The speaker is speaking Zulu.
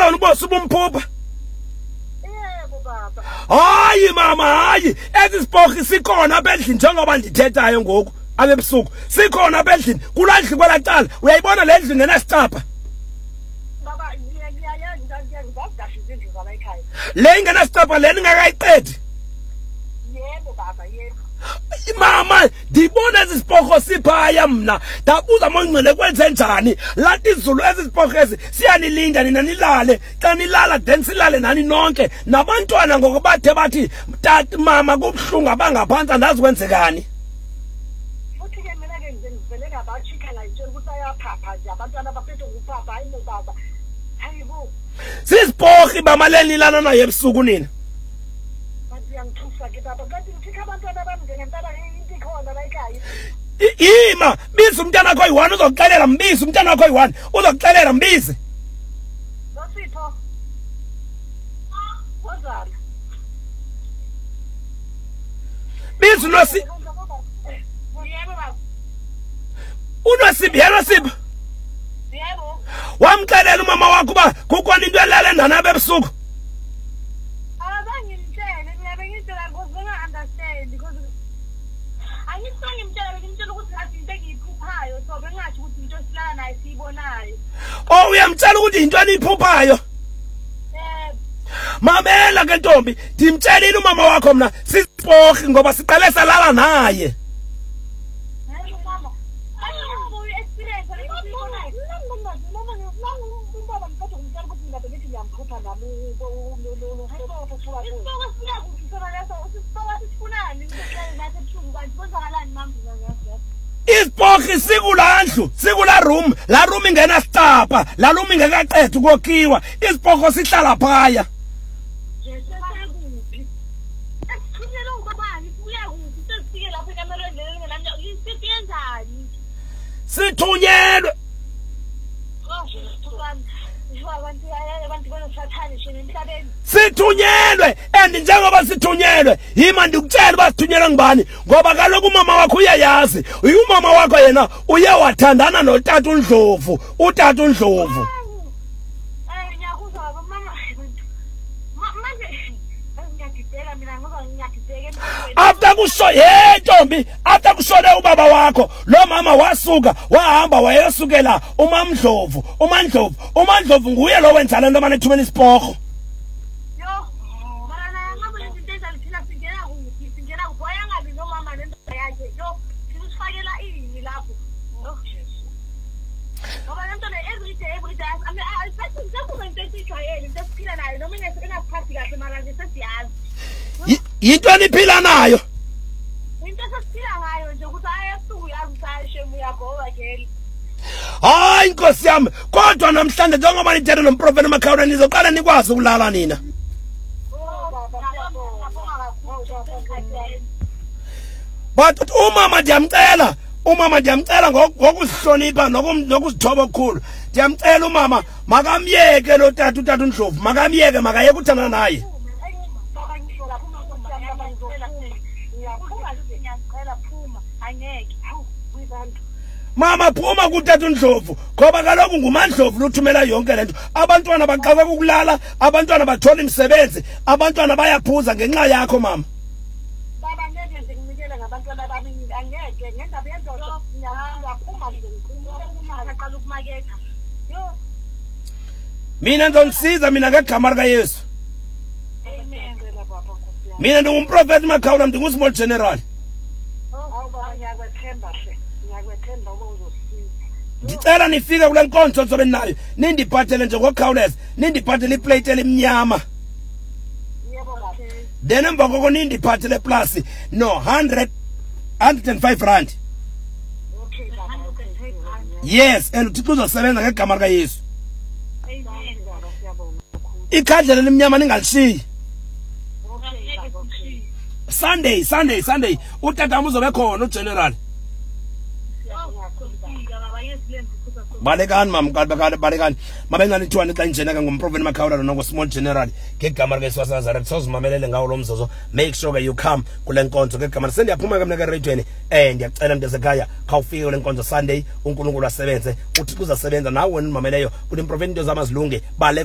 wena ubosi ubumphupha Yebo baba. hayi mama hayi ezisipokhi sikhona abendlini njengoba ndithethayo ngoku abebusuku sikhona abendlini kulandli kwelacala uyayibona le ndlu ngenasicapha Baba ngiyayenza ngizakudasha izindlu zala ekhaya. le ingenasicapha le ningakayiqedi Yebo baba yebo. mama ndibona ezisipokho siphaya mna ndabuza mongcele kwenze njani lathi izulu ezisipokho ezi siyanilinda nina nilale xa nilala then silale nani nonke nabantwana ngokubathe bathi tati mama kubhlungu abangaphansi andazi kwenzekani Futhi ke mina ke ngivele ngabachika la nje ukuthi ayaphapha nje abantwana baphethe ukuphapha hayibo baba. Hayibo. sisipokhi bamaleni lana naye ebusuku nina Bathi yangithusa ke baba kanti ngithika abantwana bami ngentaba into ikhona la ekhaya. ima biza umntana wakho oyi-1 uzokuxelela mbize umntana wakho oyi-1 uzokuxelela mbize Nosipho. Wazala. biza unosi Yebo baba. unosiphi yenosiphi Yebo. wamxelela umama wakho uba kukhona into elele ndanabe ebusuku Abangimtshele ngiyabe ngitshela ngoba nginga-understand because angisonge ngimtshela ngimtshela ukuthi athi into engiyiphuphayo so bengathi ukuthi into esilala nayo siyibonayo. oh uyamtshela ukuthi yinto eniyiphuphayo mamela ke ntombi ndimtshelile umama wakho mna sisipokhi ngoba siqale salala naye isipokhi sikula room la room ingena sicapha la room ingekaqedi kokiwa isipokho sihlala phaya sithunyelwe sithunyelwe and njengoba sithunyelwe yima ndikutshela uba sithunyelwe ngubani ngoba kaloku umama wakho uyayazi umama wakho yena uye wathandana notata uNdlovu utata uNdlovu after kusho ntombi after kushone ubaba wakho lo mama wasuka wahamba wayesukela uMandlovu nguye lo wenza lento manje ethumeni isipokho yinto eniphila nayo hayi inkosi yami kodwa namhlanje njengoba nithethe nomprofeti uMakhawula nizoqala nikwazi ukulala nina but umama ndiyamcela ngokusihlonipha nokuzithoba okukhulu ndiyamcela umama makamyeke lo tata utata uNdlovu makamyeke makayeke uthandana naye mama phuma kutata uNdlovu ngoba kaloku nguMandlovu luthumela yonke lento abantwana baqaka ukulala abantwana bathola imisebenzi abantwana bayaphuza ngenxa yakho mama baba ngeke nje nginikele ngabantwana bami angeke ngendaba yendoda ngiyaphuma nje ngaqala ukumaketha yo mina ngizonisiza mina ngegama lika Yesu amen baba mina ndingumprofeti uMakhawula ndingu-small general ndicela nifike kule nkonzo sobe nayo nindiphathele nje ngokukhawuleza nindiphathele iplate elimnyama then emva koko nindiphathele plus no 105 rand yes and uThixo uzosebenza ngegama lika Yesu ikhandlela elimnyama ningalishiyi Sunday utata uzobe khona uGeneral balekani balekani mabengathi thiwa xa injeneka ngumprofeti uMakhawula nongo-small general ngegama likaYesu waseNazaretha sozimamelele ngawo lo mzozo make sure you come kule nkonzo ngegama sendiyaphuma ke mna ke radioweni ndiyacela mntu esekhaya khawufike kule nkonzo Sunday uNkulunkulu asebenze uThixo uzasebenza nawe wena umameleyo kuthi umprofeti into zamazilunge